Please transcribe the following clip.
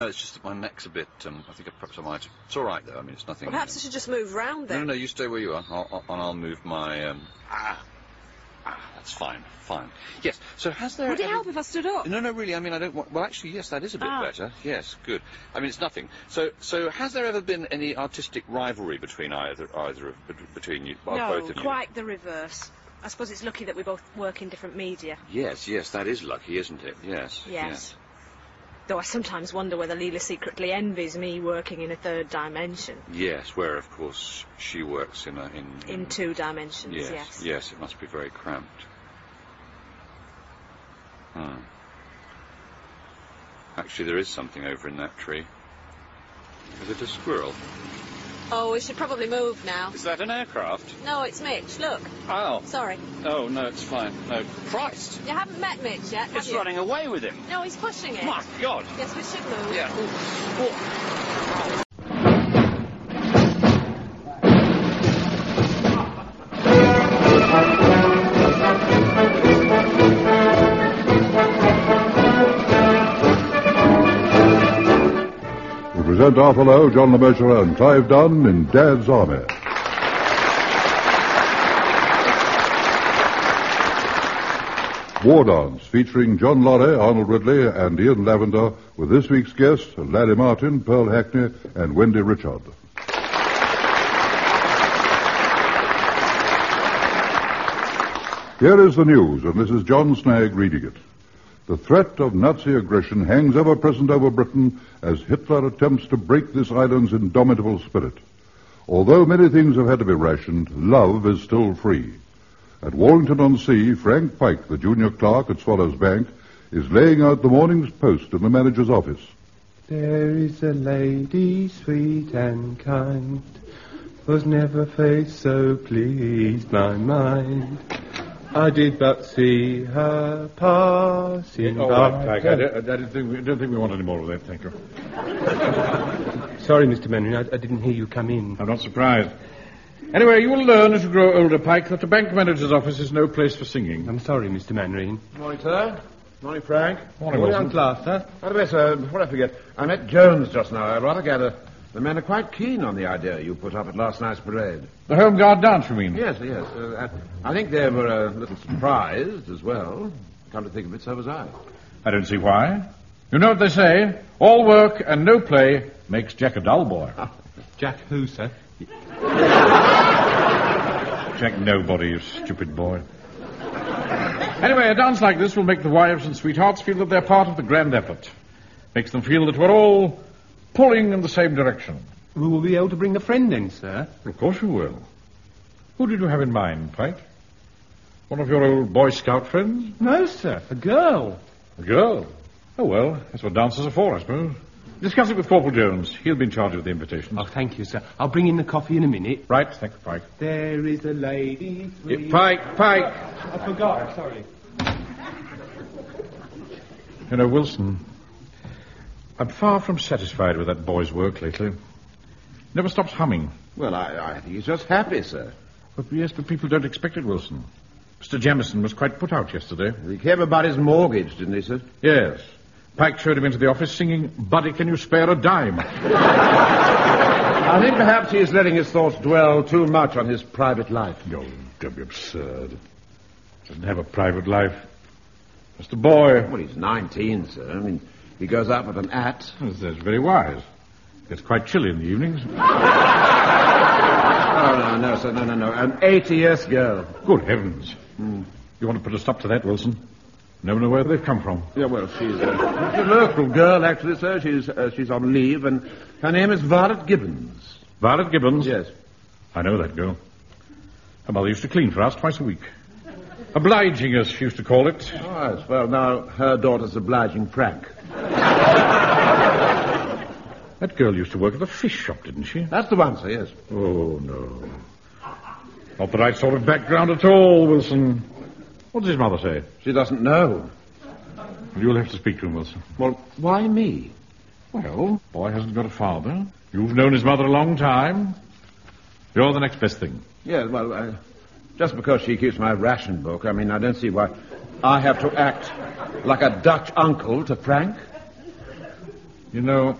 It's just that my neck's a bit, I think perhaps I might... It's all right, though. I mean, it's nothing... Well, perhaps I should just move round, then. No, you stay where you are. I'll move my, that's fine. Yes, so has there... Would it help if I stood up? No, really, I mean, I don't want... Well, actually, yes, that is a bit better. Yes, good. I mean, it's nothing. So has there ever been any artistic rivalry between between you, both of you? No, quite the reverse. I suppose it's lucky that we both work in different media. Yes, that is lucky, isn't it? Yes. Though I sometimes wonder whether Leela secretly envies me working in a third dimension. Yes, where, of course, she works in 2 dimensions, yes. Yes, it must be very cramped. Actually, there is something over in that tree. Is it a squirrel? Oh, we should probably move now. Is that an aircraft? No, it's Mitch, look. Oh. Sorry. Oh, no, it's fine. No, Christ. You haven't met Mitch yet, have It's you? running away with him. No, he's pushing it. My God. Yes, we should move. Yeah. Ooh. Present Arthur Lowe, John LeMessurier, and Clive Dunn in Dad's Army. War Dance, featuring John Lorry, Arnold Ridley, and Ian Lavender, with this week's guests, Laddie Martin, Pearl Hackney, and Wendy Richard. Here is the news, and this is John Snagg reading it. The threat of Nazi aggression hangs ever present over Britain as Hitler attempts to break this island's indomitable spirit. Although many things have had to be rationed, love is still free. At Warrington-on-Sea, Frank Pike, the junior clerk at Swallows Bank, is laying out the morning's post in the manager's office. There is a lady sweet and kind, was never face so pleased my mind. I did but see her passing by. Pike, I don't think we want any more of that, thank you. Sorry, Mr. Mannering, I didn't hear you come in. I'm not surprised. Anyway, you will learn as you grow older, Pike, that the bank manager's office is no place for singing. I'm sorry, Mr. Mannering. Morning, sir. Morning, Frank. Morning, Wilson. Uncle Arthur. By the way, sir, before I forget, I met Jones just now. I rather gather the men are quite keen on the idea you put up at last night's parade. The Home Guard dance, you mean? Yes. I think they were a little surprised as well. Come to think of it, so was I. I don't see why. You know what they say, all work and no play makes Jack a dull boy. Jack who, sir? Jack nobody, you stupid boy. Anyway, a dance like this will make the wives and sweethearts feel that they're part of the grand effort. Makes them feel that we're all pulling in the same direction. We will be able to bring a friend in, sir. Of course you will. Who did you have in mind, Pike? One of your old Boy Scout friends? No, sir, a girl. A girl? Oh, well, that's what dancers are for, I suppose. Discuss it with Corporal Jones. He'll be in charge of the invitations. Oh, thank you, sir. I'll bring in the coffee in a minute. Right, thank you, Pike. There is a lady... Pike! I forgot, sorry. You know, Wilson, I'm far from satisfied with that boy's work lately. Never stops humming. Well, I think he's just happy, sir. But people don't expect it, Wilson. Mr. Jamison was quite put out yesterday. He came about his mortgage, didn't he, sir? Yes. Pike showed him into the office singing, "Buddy, can you spare a dime?" I think perhaps he is letting his thoughts dwell too much on his private life. Oh, don't be absurd. Doesn't have a private life. Just a boy. Well, he's 19, sir. I mean, he goes out with an at. That's very wise. It's quite chilly in the evenings. Oh, no, sir, no. An 80-year girl. Good heavens. You want to put a stop to that, Wilson? Never know where they've come from. Yeah, well, she's a local girl, actually, sir. She's on leave, and her name is Violet Gibbons. Violet Gibbons? Yes. I know that girl. Her mother used to clean for us twice a week. Obliging, as she used to call it. Oh, yes. Well, now, her daughter's obliging Frank. That girl used to work at the fish shop, didn't she? That's the one, sir, yes. Oh, no. Not the right sort of background at all, Wilson. What does his mother say? She doesn't know. You'll have to speak to him, Wilson. Well, why me? Well, boy hasn't got a father. You've known his mother a long time. You're the next best thing. Yes, well, just because she keeps my ration book, I mean, I don't see why I have to act like a Dutch uncle to Frank. You know,